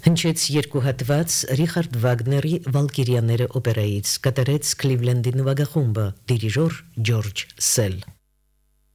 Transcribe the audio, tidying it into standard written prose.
Հնչեց երկու հատված Ռիխարդ Վագների «Վալկիրիաները» օպերայից, կատարեց Քլիվլենդի նվագախումբը, դիրիժոր Ջորջ Սել։